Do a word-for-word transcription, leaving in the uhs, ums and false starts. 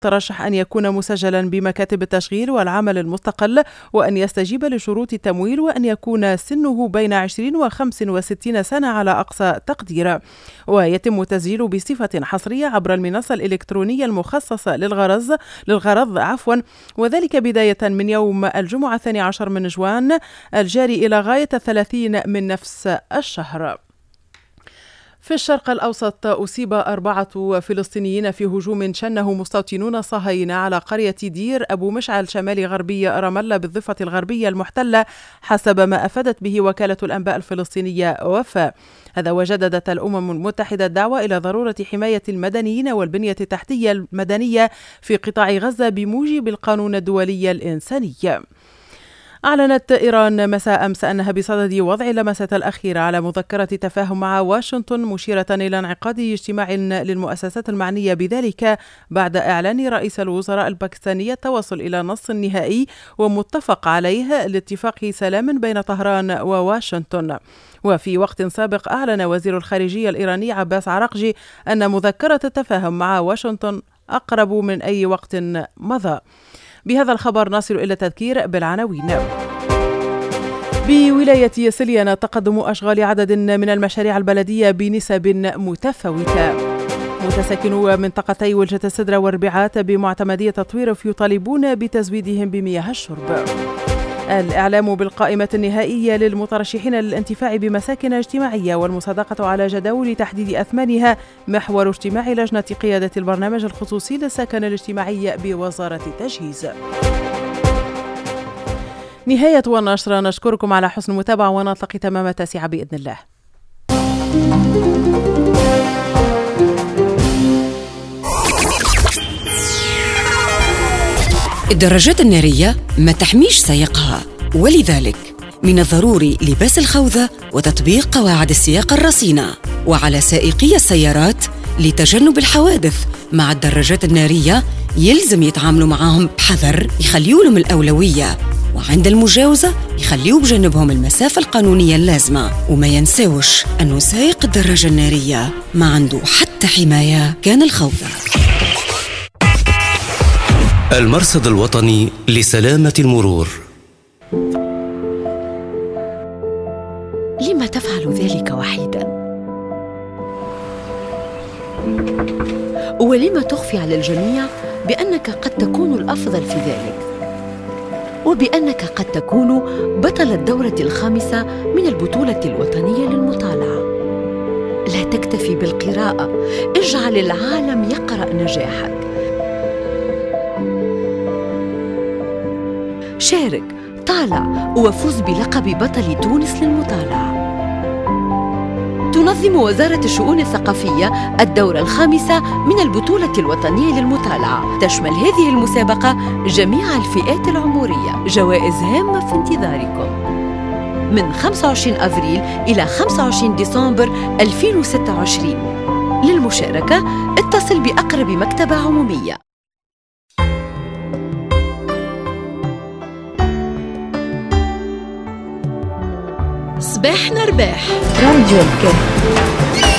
ترشح أن يكون مسجلا بمكاتب التشغيل والعمل المستقل، وأن يستجيب لشروط التمويل، وأن يكون سنه بين عشرين وخمس وستين سنة على أقصى تقدير. ويتم تسجيله بصفة حصرية عبر المنصة الإلكترونية المخصصة للغرض للغرض عفوا وذلك بداية من يوم الجمعة الثاني عشر من جوان الجاري إلى غاية الثلاثين من نفس الشهر. في الشرق الأوسط أصيب أربعة فلسطينيين في هجوم شنه مستوطنون صهاينة على قرية دير أبو مشعل شمال غربي رام الله بالضفة الغربية المحتلة، حسب ما أفادت به وكالة الأنباء الفلسطينية وفاء. هذا وجددت الأمم المتحدة الدعوة إلى ضرورة حماية المدنيين والبنية التحتية المدنية في قطاع غزة بموجب القانون الدولي الإنساني. أعلنت إيران مساء أمس أنها بصدد وضع اللمسة الأخيرة على مذكرة تفاهم مع واشنطن، مشيرة إلى انعقاد اجتماع للمؤسسات المعنية بذلك بعد إعلان رئيس الوزراء الباكستاني التوصل إلى نص نهائي ومتفق عليه لاتفاق سلام بين طهران وواشنطن. وفي وقت سابق أعلن وزير الخارجية الإيراني عباس عراقجي أن مذكرة التفاهم مع واشنطن أقرب من أي وقت مضى. بهذا الخبر نصل إلى التذكير بالعناوين. بولاية سليانة تقدم أشغال عدد من المشاريع البلدية بنسب متفاوتة. متسكنو منطقتي وجهة السدرة والربيعات بمعتمدية تطويرف يطالبون بتزويدهم بمياه الشرب. الإعلام بالقائمة النهائية للمترشحين للانتفاع بمساكن اجتماعية والمصادقة على جداول تحديد أثمانها محور اجتماع لجنة قيادة البرنامج الخصوصي للسكن الاجتماعي بوزارة التجهيز. نهاية والنشر، نشكركم على حسن المتابعة ونلتقي تمام التاسعة بإذن الله. الدراجات النارية ما تحميش سائقها، ولذلك من الضروري لباس الخوذة وتطبيق قواعد السياقة الرصينة، وعلى سائقي السيارات لتجنب الحوادث مع الدراجات النارية يلزم يتعاملوا معاهم بحذر، يخليوا لهم الأولوية، وعند المجاوزة يخليوا بجنبهم المسافة القانونية اللازمة، وما ينساوش أنه سائق الدراجة النارية ما عنده حتى حماية كان الخوذة. المرصد الوطني لسلامة المرور. لما تفعل ذلك وحيداً؟ ولما تخفي على الجميع بأنك قد تكون الأفضل في ذلك، وبأنك قد تكون بطل الدورة الخامسة من البطولة الوطنية للمطالعة؟ لا تكتفي بالقراءة، اجعل العالم يقرأ نجاحك. شارك، طالع، وفوز بلقب بطل تونس للمطالعة. تنظم وزارة الشؤون الثقافية الدورة الخامسة من البطولة الوطنية للمطالعة. تشمل هذه المسابقة جميع الفئات العمرية. جوائز هامة في انتظاركم من خمسة وعشرين أفريل إلى خمسة وعشرين ديسمبر ألفين وستة وعشرين. للمشاركة اتصل بأقرب مكتبة عمومية. صباحنا رباح راديو الكهف.